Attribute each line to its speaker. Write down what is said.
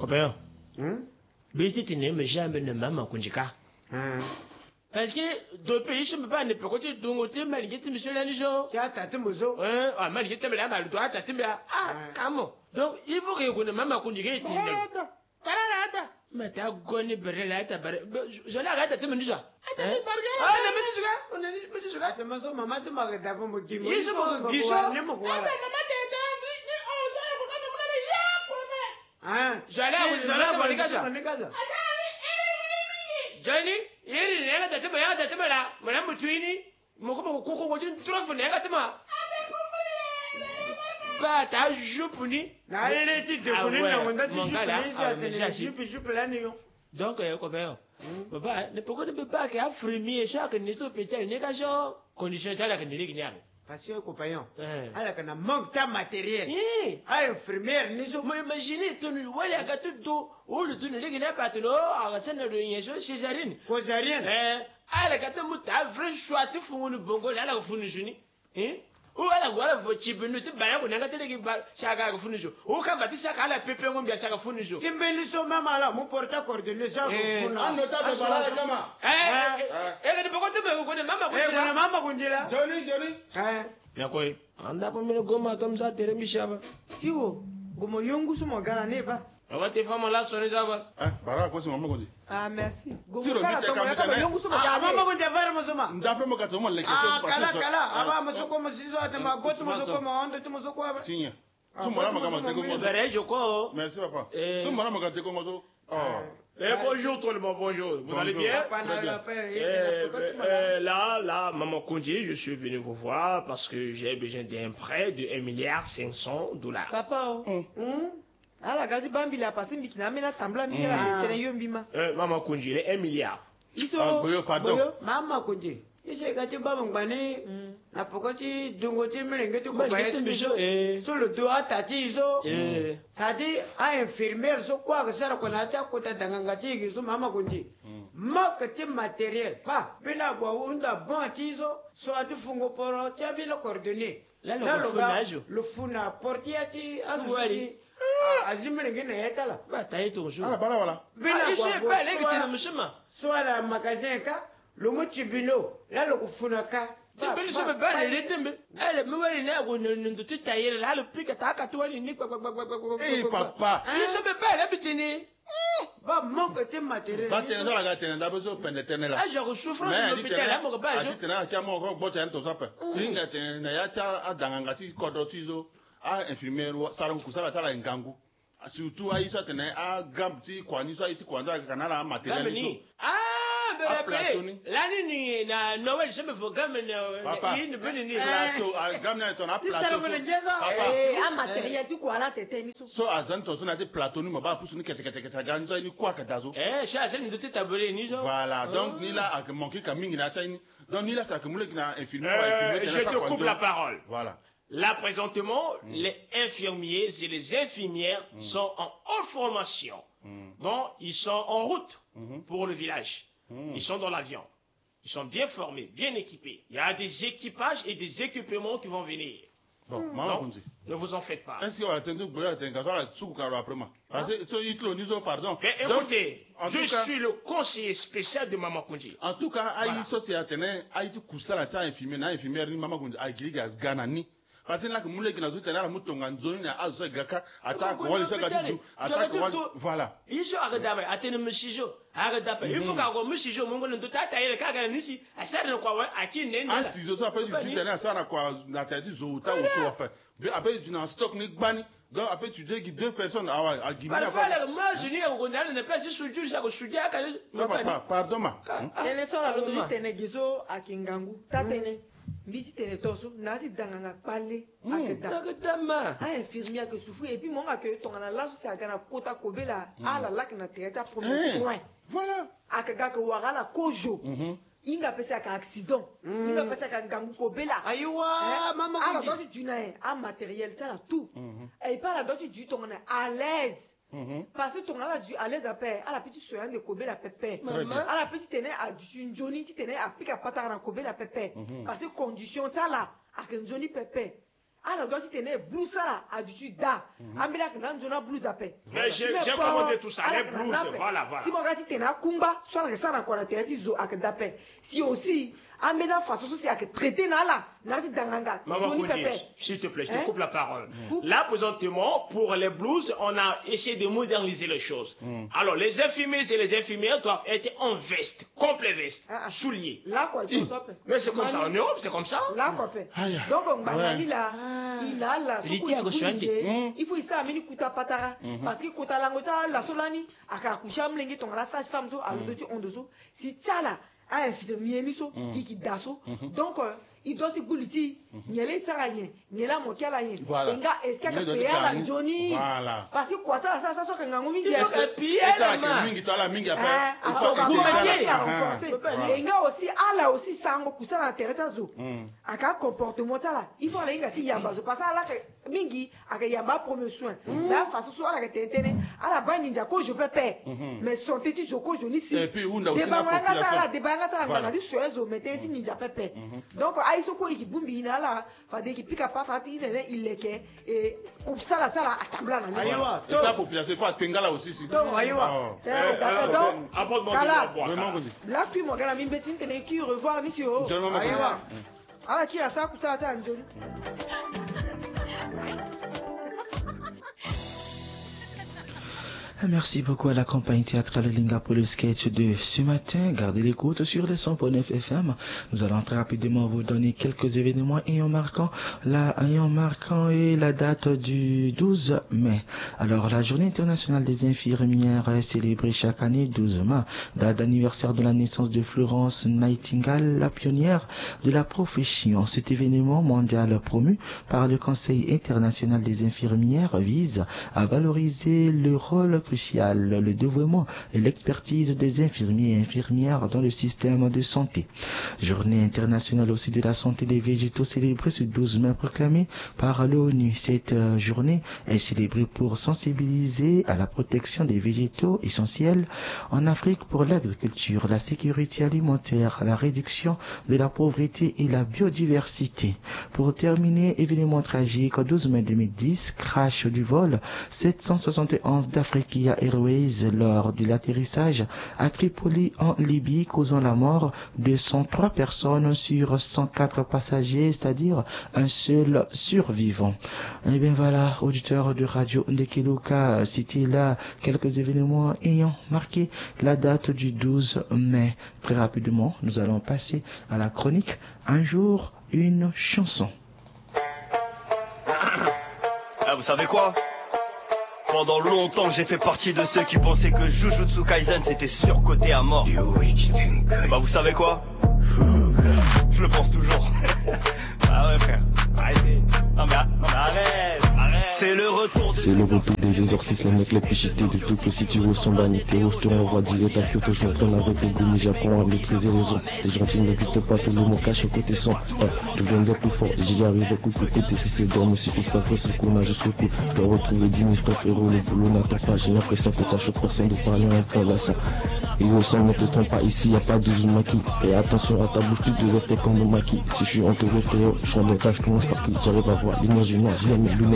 Speaker 1: Copain. Biti tine me jamais ne maman kunjika. Parce que depuis je me pas ne peut côté dongote malgré monsieur la nijo.
Speaker 2: Tu as tâté mozo.
Speaker 1: Ah malgré te la mal doit tâté comment. Donc il faut que vous ne maman kunjika tine. Mais t'as gagné berre là t'as berre. Je l'ai arrêté te me dire. Ah ne me dis pas. On est me dis pas.
Speaker 2: Te mazo maman te m'a regardé pour me dire.
Speaker 1: Il se me guicha. J'allais Johnny, il n'est pas de ma de la, Madame Twini, Moko Coco, trop for Negatama. But I joupuni. Donc, copain, papa, ne peut pas qu'il y a frémi et chaque nito pétel, négation, condition telle que n'y a.
Speaker 2: Parce que compagnon, alors qu'on a manque de matériel. Infirmière, nous sommes
Speaker 1: imaginez, tu nous vois, il y a tout, ou le tourne les guinées pas trop, à la scène de l'union césarine.
Speaker 2: Césarine.
Speaker 1: Elle a gâté mouta, vrai choix, tu fous le bongo, là, la fourniture. Ou à la voix, votre chip, nous te balades, on a gâté les chaga fourniture. Ou quand bâti chaque à la pépé, on vient chaque fourniture.
Speaker 2: Tu me nous sommes là, mon porte-à coordonné, ça,
Speaker 3: en notant de balade, comment?
Speaker 1: Et pourquoi tu me connais, maman,
Speaker 3: Johnny.
Speaker 1: Bien quoi? On a pas mis le gomme comme ça, t'es Michaba.
Speaker 2: Tigo, gomme yongu sur mon gars, n'est pas.
Speaker 1: On va te faire mon là, sonner ça va.
Speaker 3: Bara, quoi, c'est maman qu'on dit?
Speaker 2: Ah, merci.
Speaker 3: Gomme yongu sur mon gars.
Speaker 2: Maman, on devrait me zoma.
Speaker 3: D'après moi, quand on les questions,
Speaker 2: Kala, avant, me soko, me ciseaux, à ma gosse, me soko, ma honte, me soko.
Speaker 3: Tiens. Sumara magama te kongo.
Speaker 1: Je crois.
Speaker 3: Merci papa. Sumara magama te kongo.
Speaker 1: Bonjour tout le monde, bonjour. Vous allez bien? Là, maman Kondi, je suis venu vous voir parce que j'ai besoin d'un prêt de $1,500,000.
Speaker 2: Papa, ala gazi bambi la passé mikina mena tambla mikela tene yombima.
Speaker 1: Maman Kondi, $1 milliard.
Speaker 2: Iso.
Speaker 3: Pardon.
Speaker 2: Mama Kondi. Iso gati baba ngani na pokoti dungoti melenge to kobaye so le doigt tati iso. Ça dit à infirmière so quoi que ça qu'on a ta kota dangangati iso mama Kondi. Marketing matériel. Pas bila gwa unda bon tizo so atu fungo poro tiabi le coordonné.
Speaker 1: Là
Speaker 2: le funa portiati azuari. Azimene na yetala.
Speaker 1: Ba tayi to jo.
Speaker 3: Ala bala wala.
Speaker 1: Bila gwa ba le kitina mshima.
Speaker 2: So ala magasin ka le mochibino là le kufuna ka.
Speaker 1: Tibili se ba le tembe. Elle me wali na go ndo tu tayere là le pique ta ka to ni kwa.
Speaker 3: Eh papa.
Speaker 1: Il se ba le bitini.
Speaker 2: Ba manque de matériel.
Speaker 3: Ba tena za la ga tena da beso penetene la.
Speaker 1: Ah je souffrance à l'hôpital là mo ba jo.
Speaker 3: Tena ka mo ko bote en to sape. Inga tena na ya cha adanganga ti kodo tizo a infirmière sara kusala tala ngangu. Surtout aïssa tena a gabti kwani so aïti kwanda kanala matériel so.
Speaker 1: Là ni na Noël je me faut gamme ni
Speaker 3: plateau gamme ton a plateau.
Speaker 2: A matériel tu quoi là tete ni
Speaker 3: so azanto so na te plateau ni mo ba pusu ni kete ganzo ni kwa kadazo.
Speaker 1: Cha c'est ni de tabouret ni so.
Speaker 3: Voilà, donc ni là a manqué ka mingi na cha ni. Donc ni là ça que moule qui na infirmière
Speaker 1: je te coupe la parole.
Speaker 3: Voilà.
Speaker 1: Là, présentement, les infirmiers et les infirmières sont en haute formation. Donc, ils sont en route pour le village. Ils sont dans l'avion. Ils sont bien formés, bien équipés. Il y a des équipages et des équipements qui vont venir.
Speaker 3: Bon,
Speaker 1: donc, ne vous en faites pas.
Speaker 3: Est-ce qu'on a attendu pardon.
Speaker 1: Mais écoutez, je suis le conseiller spécial de Maman Kondi.
Speaker 3: En tout cas, aïe, c'est attené, aïe, tu couches la tcha infirmière, ni Maman Kondi, aïe, Giligas, Ganani. Parce que là, que moulé qui n'a pas la moutonga, zone, à Azo, Gaka, attaque, voilà, voilà.
Speaker 1: Il faut arrêter, attendez, monsieur, arrêtez, il faut qu'un monsieur, mon gars, ne doit pas tailler le cas, ici, à ça, de quoi, à qui n'est pas.
Speaker 3: Ah, si je après du tout, à ça, à quoi, la tête du zota ou so après. Après, tu n'as stock, ni bani. Donc, après, tu dis que 2 personnes, à Guinée.
Speaker 1: Moi, je n'ai au Gondal, ne pas se soudir, ça, au soudia,
Speaker 3: pardon, ma.
Speaker 2: Elle sort à l'autre, Tenegizo, à Kingangu, Tatene. Mbisi tene toso nasi danganga pale
Speaker 1: akadama
Speaker 2: infirmière que souffre et puis mon que ton na la c'est agana kota kobela ala lak na teta premier soin
Speaker 3: voilà
Speaker 2: akaga que wagala kojo inga pesa ka accident inga pesa ka ngangu kobela
Speaker 1: aywa mama
Speaker 2: ala donc tu n'as un matériel ça tout et pas la donc tu ton à l'aise. Parce que ton ala du à l'aise après à la petite soin de kobe la pépé à la petite tenait à du Johnny tu tenais à piquer à patara kobe la pépé parce que condition ça là à que Johnny pépé
Speaker 4: alors donc tu tenais blues ça a du da ambela kana nzona blues appel
Speaker 1: j'ai commandé tout ça les blues voilà
Speaker 4: si mon gars tu tenais kumba soit que ça na quoi la zo ak d'appel si aussi amena façon c'est ak traiter na danganga
Speaker 1: Johnny Pepper s'il te plaît je te coupe la parole là présentement pour les blues on a essayé de moderniser les choses alors les infirmiers et les infirmières doivent être en veste complet veste souliers
Speaker 4: là quoi
Speaker 1: mais c'est comme ça en Europe c'est comme ça
Speaker 4: là quoi donc on banali là il a là il faut ça ameni kuta patara parce que kuta lango ça la solani akakusha mlenge tongala sage femme zo alodotu ondoso si tala a infirmier ni so iki daso donc il doit se boulir nyele saranye nyela mokiala nye enga eska ka pea la Johnny parce que quoi ça so ka ngango mingi
Speaker 3: ya ça que mingi to la mingi après il faut
Speaker 4: enga aussi ala aussi sango kusana tereta zo aka comportement ça il faut la inga ti yamba zo parce ala mingi aka yamba promotion la façon so ala ka tentene ala ba ninja ko je peux père mais son teti zo ko Johnny si
Speaker 3: et puis unda aussi la population
Speaker 4: de banga ça ngana di so zo metenti ninja pepe donc aisoko ikibumbi inala fade kipika pa fati nene ileke et kupsala sala atabla na
Speaker 3: aiwa la population faut atengala aussi si
Speaker 4: donc aiwa donc
Speaker 1: apporte-moi
Speaker 4: là puis mon gars mi betine tene qui revoir monsieur aiwa ala qui a ça kusa ça njoni.
Speaker 5: Merci beaucoup à la compagnie théâtrale Linga pour le sketch de ce matin. Gardez l'écoute sur les 100.9 FM. Nous allons très rapidement vous donner quelques événements ayant marquant et la date du 12 mai. Alors, la journée internationale des infirmières est célébrée chaque année 12 mai, date d'anniversaire de la naissance de Florence Nightingale, la pionnière de la profession. Cet événement mondial promu par le Conseil international des infirmières vise à valoriser le rôle crucial, le dévouement et l'expertise des infirmiers et infirmières dans le système de santé. Journée internationale aussi de la santé des végétaux célébrée ce 12 mai proclamée par l'ONU. Cette journée est célébrée pour sensibiliser à la protection des végétaux essentiels en Afrique pour l'agriculture, la sécurité alimentaire, la réduction de la pauvreté et la biodiversité. Pour terminer, événement tragique, 12 mai 2010, crash du vol 771 d'Afrique Airways lors de l'atterrissage à Tripoli en Libye, causant la mort de 103 personnes sur 104 passagers, c'est-à-dire un seul survivant. Et bien voilà, auditeurs de Radio Ndekeluka, c'était là quelques événements ayant marqué la date du 12 mai. Très rapidement, nous allons passer à la chronique Un jour, une chanson.
Speaker 6: Vous savez quoi ? Pendant longtemps j'ai fait partie de ceux qui pensaient que Jujutsu Kaisen c'était surcoté à mort. Bah vous savez quoi? Je le pense toujours. Ah ouais frère, arrêtez. Non mais arrête. C'est le retour
Speaker 7: des exorcismes avec les pichités de Tokyo. Si tu veux son banité, je te renvoie direct à Kyoto. Je m'entraîne avec le Gumi, j'apprends à maîtriser les ondes. Les gentils n'existent pas, tout le monde cache au côté son. Je viens d'être plus fort, j'y arrive à coup de côté. Si c'est dans me suffit pas, faut ce qu'on a jusqu'au coup. Je dois retrouver 10 000 frérot, le boulot n'attend pas. J'ai l'impression que ça choque personne de parler en conversation. Et au sang, ne te trompe pas, ici y a pas de Uzumaki. Et attention à ta bouche, tu devrais faire comme le maquis. Si je suis entouré frérot, je suis en otage, je commence par qui? J'arrive à voir l'énergie noire, je l'aime,